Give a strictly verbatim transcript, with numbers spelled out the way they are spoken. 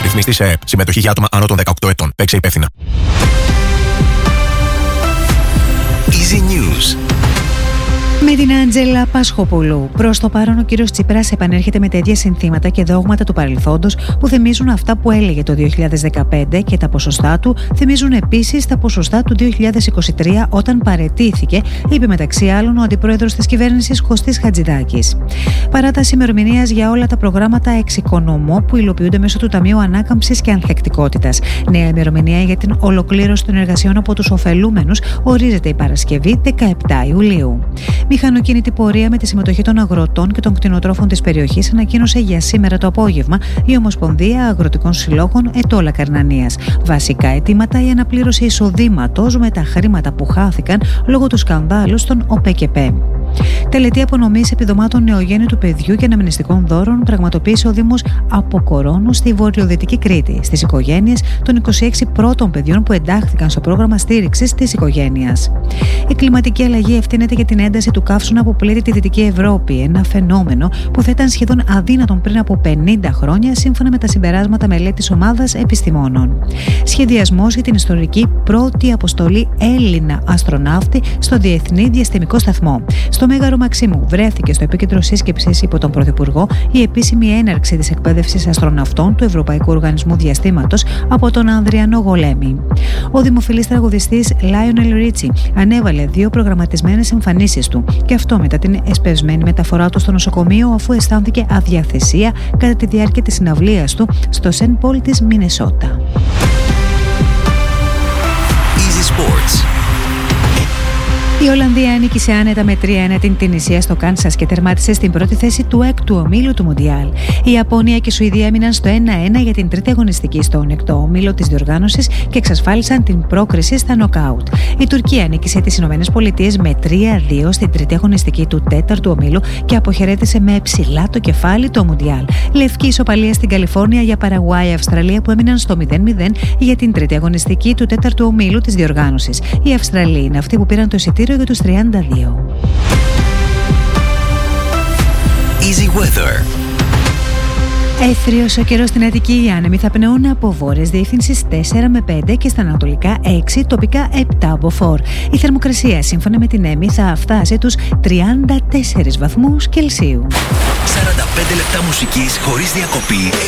Ρυθμιστή σε ΕΕΠ. Συμμετοχή για άτομα άνω των δεκαοκτώ ετών. Παίξε υπεύθυνα. Easy News. Με την Άντζελα Πασχοπούλου. Προς το παρόν, ο κύριος Τσίπρας επανέρχεται με τέτοια συνθήματα και δόγματα του παρελθόντος που θυμίζουν αυτά που έλεγε το δύο χιλιάδες δεκαπέντε και τα ποσοστά του θυμίζουν επίσης τα ποσοστά του δύο χιλιάδες είκοσι τρία όταν παραιτήθηκε, είπε μεταξύ άλλων ο αντιπρόεδρος της κυβέρνησης Κωστής Χατζηδάκης. Παράταση ημερομηνίας για όλα τα προγράμματα εξοικονομώ που υλοποιούνται μέσω του Ταμείου Ανάκαμψης και Ανθεκτικότητας. Νέα ημερομηνία για την ολοκλήρωση των εργασιών από τους ωφελούμενους ορίζεται η Παρασκευή δεκαεπτά Ιουλίου. Μηχανοκίνητη πορεία με τη συμμετοχή των αγροτών και των κτηνοτρόφων της περιοχής ανακοίνωσε για σήμερα το απόγευμα η Ομοσπονδία Αγροτικών Συλλόγων Ετώλα Καρνανίας. Βασικά αιτήματα η αναπλήρωση εισοδήματος με τα χρήματα που χάθηκαν λόγω του σκανδάλου στον ΟΠΕΚΕΠΕ. Τελετή απονομής επιδομάτων νεογέννητου παιδιού και αναμνηστικών δώρων πραγματοποίησε ο Δήμος Αποκορώνου στη βορειοδυτική Κρήτη, στις οικογένειες των είκοσι έξι πρώτων παιδιών που εντάχθηκαν στο πρόγραμμα στήριξης της οικογένειας. Η κλιματική αλλαγή ευθύνεται για την ένταση του καύσωνα που πλήττει τη Δυτική Ευρώπη, ένα φαινόμενο που θα ήταν σχεδόν αδύνατον πριν από πενήντα χρόνια, σύμφωνα με τα συμπεράσματα μελέτης ομάδας επιστημόνων. Σχεδιασμός για την ιστορική πρώτη αποστολή Έλληνα αστροναύτη στο Διεθνή Διαστημικό Σταθμό. Στο Μέγαρο Μαξίμου βρέθηκε στο επίκεντρο σύσκεψης υπό τον Πρωθυπουργό η επίσημη έναρξη της εκπαίδευσης αστροναυτών του Ευρωπαϊκού Οργανισμού Διαστήματος από τον Ανδριανό Γολέμη. Ο δημοφιλής τραγουδιστής Λάιονελ Ρίτσι ανέβαλε δύο προγραμματισμένες εμφανίσεις του, και αυτό μετά την εσπευσμένη μεταφορά του στο νοσοκομείο, αφού αισθάνθηκε αδιαθεσία κατά τη διάρκεια της συναυλίας του στο Σεντ Πολ της Μινεσότα. Easy Sports. Η Ολλανδία νίκησε άνετα με τρία ένα την Τινησία στο Κάνσας και τερμάτισε στην πρώτη θέση του έκτου ομίλου του Μουντιάλ. Η Ιαπωνία και η Σουηδία έμειναν στο ένα ένα για την τρίτη αγωνιστική στον έκτο ομίλο της διοργάνωσης και εξασφάλισαν την πρόκριση στα νοκάουτ. Η Τουρκία νίκησε τις Ηνωμένες Πολιτείες με τρία δύο στην τρίτη αγωνιστική του τέταρτου ομίλου και αποχαιρέτησε με ψηλά το κεφάλι το Μουντιάλ. Λευκή ισοπαλία στην Καλιφόρνια για Παραγουάη, Αυστραλία που έμειναν στο μηδέν μηδέν για την τρίτη αγωνιστική του τέταρτου ομίλου της διοργάνωσης. Οι Αυστραλοί είναι αυτοί που πήραν το εισιτήριο για τους τριάντα δύο. Easy Weather. Έθριος ο καιρός στην Αττική. Οι άνεμοι θα πνεούν από βόρειες διεύθυνσης τέσσερα με πέντε και στα ανατολικά έξι, τοπικά επτά μποφόρ. Η θερμοκρασία σύμφωνα με την ΕΜΗ θα φτάσει τους τριάντα τέσσερις βαθμούς Κελσίου. σαράντα πέντε λεπτά μουσικής χωρίς διακοπή.